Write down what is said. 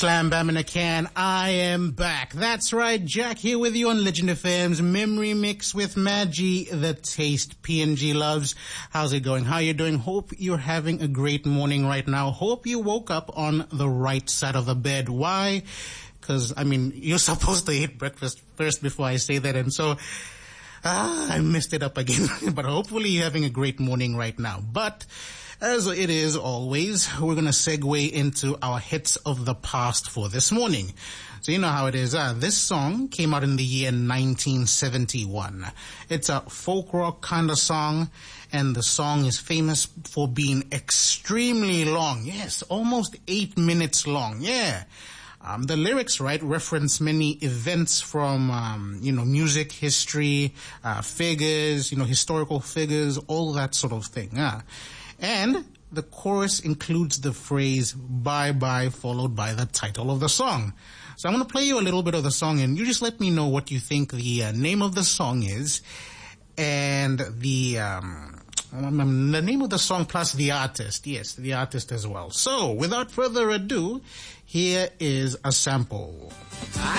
Slam Bam in a Can, I am back. That's right, Jack here with you on Legend FM's Memory Mix with Maggie, the taste PNG loves. How's it going? How you doing? Hope you're having a great morning right now. Hope you woke up on the right side of the bed. Why? Because, you're supposed to eat breakfast first before I say that, and so I messed it up again. But hopefully you're having a great morning right now. But as it is always, we're going to segue into our hits of the past for this morning. So you know how it is. This song came out in the year 1971. It's a folk rock kind of song, and the song is famous for being extremely long. Yes, almost 8 minutes long. Yeah. The lyrics, right, reference many events from, music, history, figures, historical figures, all that sort of thing. And the chorus includes the phrase bye bye followed by the title of the song. So I'm going to play you a little bit of the song and you just let me know what you think the name of the song is and the name of the song plus the artist. Yes, the artist as well. So without further ado, here is a sample.